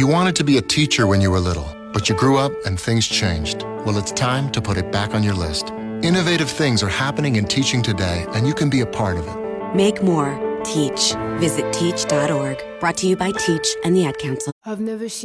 You wanted to be a teacher when you were little, but you grew up and things changed. Well, it's time to put it back on your list. Innovative things are happening in teaching today, and you can be a part of it. Make more. Teach. Visit teach.org. Brought to you by Teach and the Ad Council. I've never seen